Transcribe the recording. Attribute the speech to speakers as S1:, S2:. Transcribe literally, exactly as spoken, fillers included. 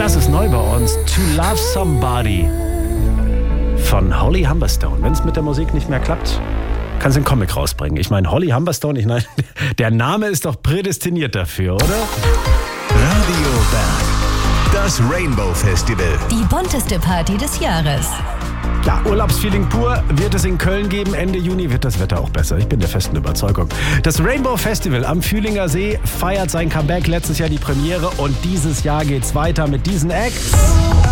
S1: Das ist neu bei uns. To Love Somebody von Holly Humberstone. Wenn es mit der Musik nicht mehr klappt, kann sie einen Comic rausbringen. Ich meine, Holly Humberstone, ich meine, der Name ist doch prädestiniert dafür, oder?
S2: Radio Berg, das Rainbow Festival.
S3: Die bunteste Party des Jahres.
S1: Ja, Urlaubsfeeling pur wird es in Köln geben. Ende Juni wird das Wetter auch besser. Ich bin der festen Überzeugung. Das Rainbow Festival am Fühlinger See feiert sein Comeback. Letztes Jahr die Premiere und dieses Jahr geht's weiter mit diesen Acts.